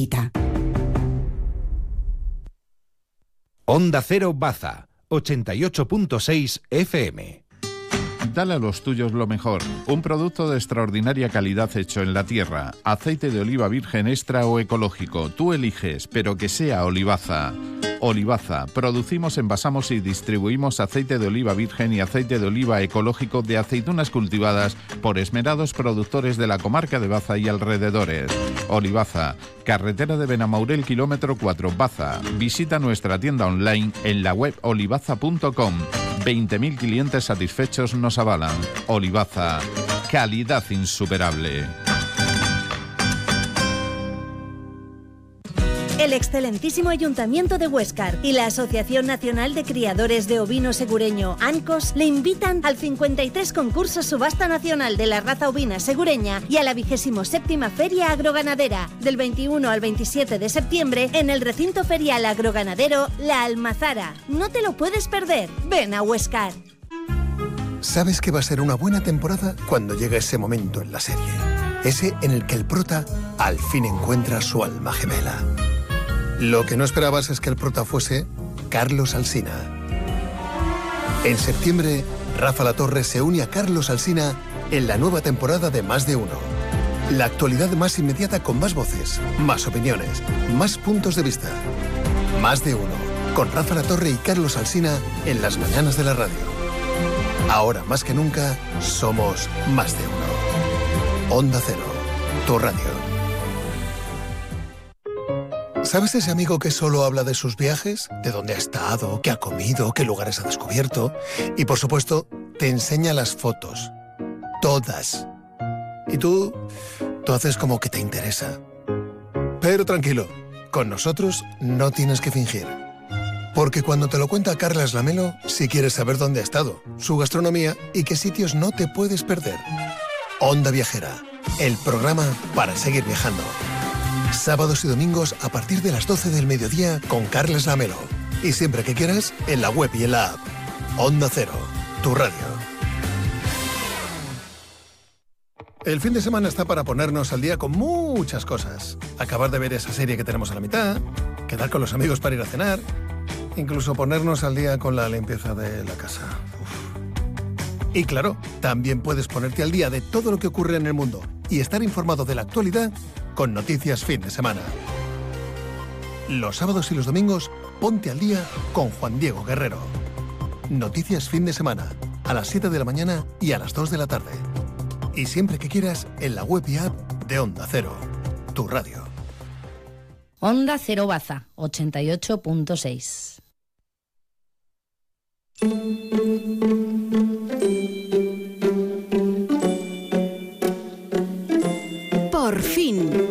necesita. Onda Cero Baza, 88.6 FM. Dale a los tuyos lo mejor. Un producto de extraordinaria calidad hecho en la tierra. Aceite de oliva virgen extra o ecológico. Tú eliges, pero que sea Olivaza. Olivaza. Producimos, envasamos y distribuimos aceite de oliva virgen y aceite de oliva ecológico de aceitunas cultivadas por esmerados productores de la comarca de Baza y alrededores. Olivaza. Carretera de Benamaurel, kilómetro 4, Baza. Visita nuestra tienda online en la web olivaza.com. 20.000 clientes satisfechos nos avalan. Olivaza. Calidad insuperable. El excelentísimo Ayuntamiento de Huéscar y la Asociación Nacional de Criadores de Ovino Segureño, ANCOS, le invitan al 53 concurso Subasta Nacional de la Raza Ovina Segureña y a la 27ª Feria Agroganadera, del 21 al 27 de septiembre, en el recinto ferial agroganadero La Almazara. No te lo puedes perder. Ven a Huéscar. Sabes que va a ser una buena temporada cuando llega ese momento en la serie. Ese en el que el prota al fin encuentra su alma gemela. Lo que no esperabas es que el prota fuese Carlos Alsina. En septiembre, Rafa Latorre se une a Carlos Alsina en la nueva temporada de Más de Uno. La actualidad más inmediata con más voces, más opiniones, más puntos de vista. Más de Uno, con Rafa Latorre y Carlos Alsina en las mañanas de la radio. Ahora más que nunca, somos Más de Uno. Onda Cero, tu radio. ¿Sabes ese amigo que solo habla de sus viajes? ¿De dónde ha estado? ¿Qué ha comido? ¿Qué lugares ha descubierto? Y por supuesto, te enseña las fotos. Todas. Y tú haces como que te interesa. Pero tranquilo, con nosotros no tienes que fingir. Porque cuando te lo cuenta Carlas Lamelo, si quieres saber dónde ha estado, su gastronomía y qué sitios no te puedes perder. Onda Viajera, el programa para seguir viajando. Sábados y domingos a partir de las 12 del mediodía con Carlas Lamelo. Y siempre que quieras, en la web y en la app. Onda Cero, tu radio. El fin de semana está para ponernos al día con muchas cosas. Acabar de ver esa serie que tenemos a la mitad, quedar con los amigos para ir a cenar, incluso ponernos al día con la limpieza de la casa. Uf. Y claro, también puedes ponerte al día de todo lo que ocurre en el mundo y estar informado de la actualidad con Noticias Fin de Semana. Los sábados y los domingos, ponte al día con Juan Diego Guerrero. Noticias Fin de Semana, a las 7 de la mañana y a las 2 de la tarde. Y siempre que quieras, en la web y app de Onda Cero, tu radio. Onda Cero Baza, 88.6. Por fin.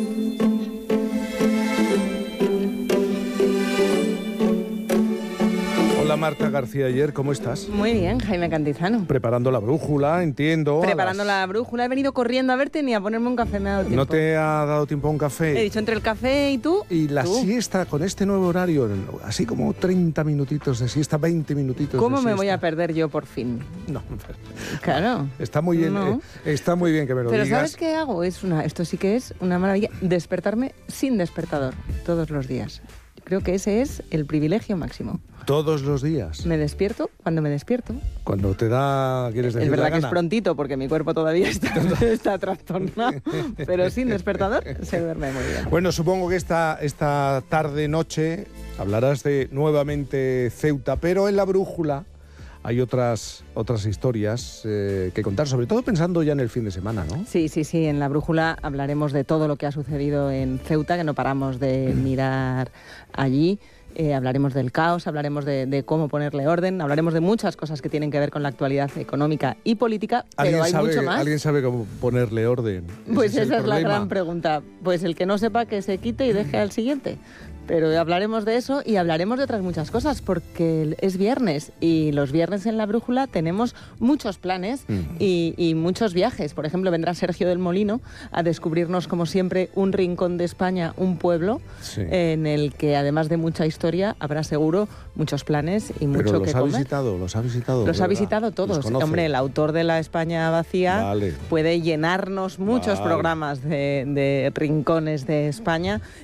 Hola Marta García Ayer, ¿cómo estás? Muy bien, Jaime Cantizano. Preparando la brújula, entiendo. Preparando la brújula, he venido corriendo a verte ni a ponerme un café, me ha dado tiempo. ¿No te ha dado tiempo a un café? He dicho entre el café y tú. Y la siesta con este nuevo horario, así como 30 minutitos de siesta, 20 minutitos ¿Cómo de siesta. me voy a perder yo por fin? No. Claro. Está muy bien, no. Está muy bien que me lo Pero digas. ¿sabes qué hago? Esto sí que es una maravilla, despertarme sin despertador todos los días. Yo creo que ese es el privilegio máximo. Todos los días. Me despierto cuando me despierto. Cuando te da, quieres decir, es verdad la que gana. es prontito porque mi cuerpo todavía está trastornado, pero sin despertador se duerme muy bien. Bueno, supongo que esta tarde-noche hablarás de nuevamente Ceuta, pero en la brújula hay otras historias que contar, sobre todo pensando ya en el fin de semana, ¿no? Sí, en la brújula hablaremos de todo lo que ha sucedido en Ceuta, que no paramos de mirar allí. Hablaremos del caos, hablaremos de cómo ponerle orden, hablaremos de muchas cosas que tienen que ver con la actualidad económica y política, pero hay mucho más. ¿Alguien sabe cómo ponerle orden? Pues esa es la gran pregunta. Pues el que no sepa, que se quite y deje al siguiente. Pero hablaremos de eso y hablaremos de otras muchas cosas, porque es viernes y los viernes en la brújula tenemos muchos planes y muchos viajes. Por ejemplo, vendrá Sergio del Molino a descubrirnos, como siempre, un rincón de España, un pueblo, en el que, además de mucha historia, habrá seguro muchos planes y mucho que comer. Los ha visitado. Los ha visitado todos. Hombre, el autor de La España Vacía puede llenarnos muchos programas de rincones de España